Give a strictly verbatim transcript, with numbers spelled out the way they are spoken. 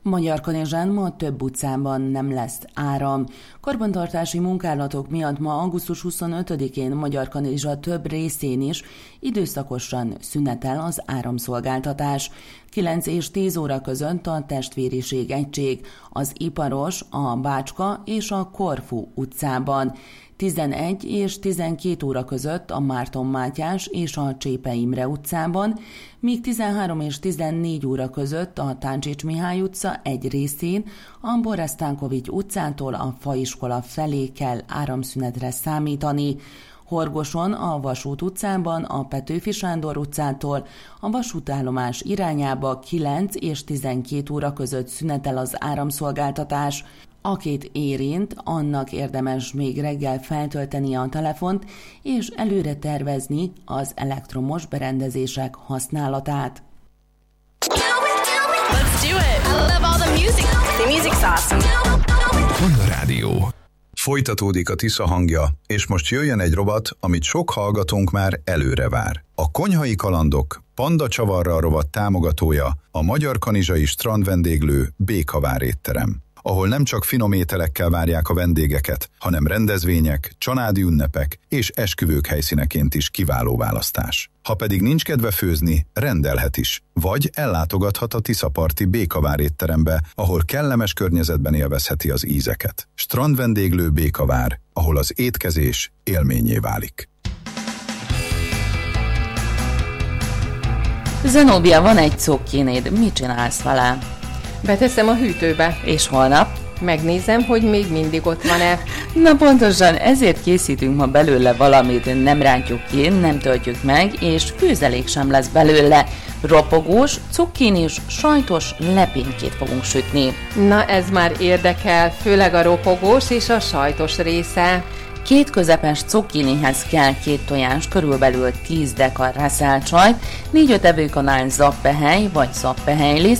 Magyarkanizsán ma több utcában nem lesz áram. Karbantartási munkálatok miatt ma augusztus huszonötödikén Magyarkanizsa több részén is időszakosan szünetel az áramszolgáltatás. kilenc és tíz óra között a Testvériség egység, az Iparos, a Bácska és a Korfu utcában. tizenegy és tizenkét óra között a Márton Mátyás és a Csépe Imre utcában, míg tizenhárom és tizennégy óra között a Táncsics Mihály utca egy részén, a Boresztánkovics utcától a Faiskola felé kell áramszünetre számítani. Horgoson, a Vasút utcában, a Petőfi Sándor utcától a vasútállomás irányába kilenc és tizenkét óra között szünetel az áramszolgáltatás. Akit érint, annak érdemes még reggel feltölteni a telefont és előre tervezni az elektromos berendezések használatát. Let's do it. I love all the music. The music's awesome. Manna Rádió. Folytatódik a Tisza hangja, és most jöjjön egy rovat, amit sok hallgatónk már előre vár. A Konyhai Kalandok Panda Csavarral rovat támogatója a Magyarkanizsai strandvendéglő Békavár étterem, ahol nem csak finom ételekkel várják a vendégeket, hanem rendezvények, családi ünnepek és esküvők helyszíneként is kiváló választás. Ha pedig nincs kedve főzni, rendelhet is, vagy ellátogathat a Tiszaparti Békavár étterembe, ahol kellemes környezetben élvezheti az ízeket. Strandvendéglő Békavár, ahol az étkezés élménnyé válik. Zenóbia, van egy cukkinéd, mit csinálsz vele? Beteszem a hűtőbe. És holnap? Megnézem, hogy még mindig ott van-e. Na pontosan, ezért készítünk ma belőle valamit, nem rántjuk ki, nem töltjük meg, és főzelék sem lesz belőle. Ropogós, cukkinis, sajtos lepénykét fogunk sütni. Na ez már érdekel, főleg a ropogós és a sajtos része. Két közepes cukkinihez kell két tojás, körülbelül tíz deka reszelt sajt, négy-öt evőkanál zappehely vagy zappehelyliszt,